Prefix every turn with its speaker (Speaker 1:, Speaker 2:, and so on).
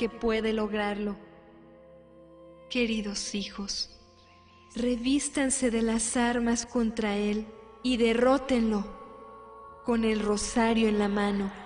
Speaker 1: que puede lograrlo. Queridos hijos, revístanse de las armas contra él y derrótenlo con el rosario en la mano.